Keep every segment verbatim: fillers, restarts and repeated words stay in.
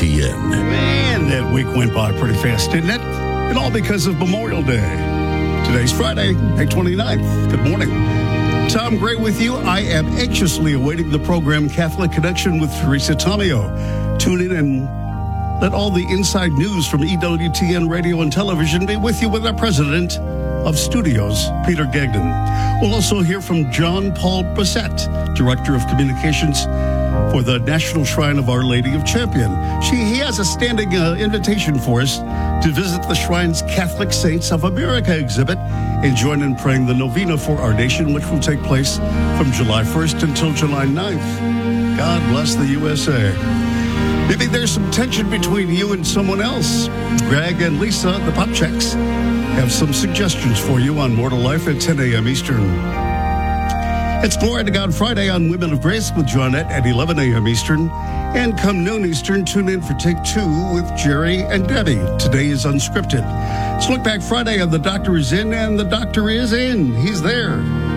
T N. Man, that week went by pretty fast, didn't it? And all because of Memorial Day. Today's Friday, May twenty-ninth. Good morning. Tom Gray with you. I am anxiously awaiting the program Catholic Connection with Teresa Tomeo. Tune in and let all the inside news from E W T N Radio and Television be with you with our president of studios, Peter Gagnon. We'll also hear from John Paul Bassett, Director of Communications for the National Shrine of Our Lady of Champion. She, he has a standing uh, invitation for us to visit the shrine's Catholic Saints of America exhibit and join in praying the novena for our nation, which will take place from July first until July ninth. God bless the U S A. Maybe there's some tension between you and someone else. Greg and Lisa, the Popchecks, have some suggestions for you on Mortal Life at ten a.m. Eastern. It's Glory to God Friday on Women of Grace with Johnette at eleven a.m. Eastern. And come noon Eastern, tune in for Take Two with Jerry and Debbie. Today is unscripted. It's Look Back Friday, and the doctor is in, and the doctor is in. He's there.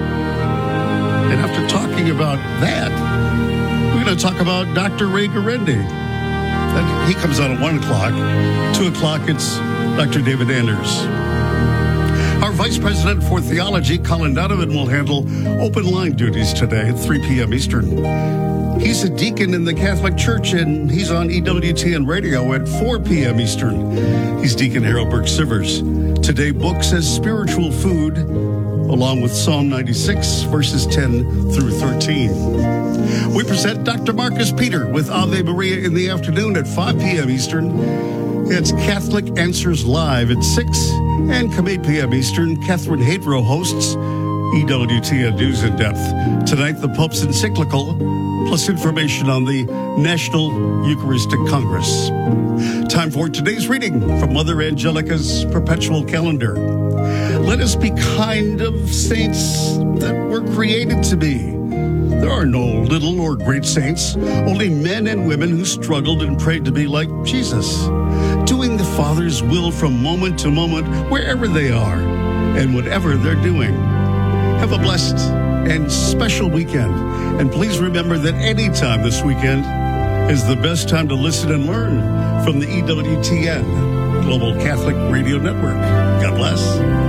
And after talking about that, we're going to talk about Doctor Ray Guarendi. He comes out at one o'clock. two o'clock, it's Doctor David Anders. Our Vice President for Theology, Colin Donovan, will handle open line duties today at three p.m. Eastern. He's a deacon in the Catholic Church, and he's on E W T N Radio at four p.m. Eastern. He's Deacon Harold Burke-Sivers. Today, books as spiritual food, along with Psalm ninety-six, verses ten through thirteen. We present Doctor Marcus Peter with Ave Maria in the afternoon at five p.m. Eastern. It's Catholic Answers Live at six, and come eight p.m. Eastern, Catherine Hadro hosts E W T N News in Depth. Tonight, the Pope's encyclical, plus information on the National Eucharistic Congress. Time for today's reading from Mother Angelica's Perpetual Calendar. Let us be kind of saints that we're created to be. There are no little or great saints, only men and women who struggled and prayed to be like Jesus, doing the Father's will from moment to moment, wherever they are and whatever they're doing. Have a blessed and special weekend. And please remember that any time this weekend is the best time to listen and learn from the E W T N Global Catholic Radio Network. God bless.